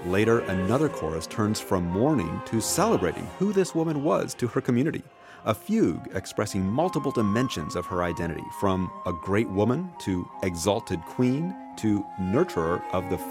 Later, another chorus turns from mourning to celebrating who this woman was to her community. A fugue expressing multiple dimensions of her identity, from a great woman to exalted queen to nurturer of the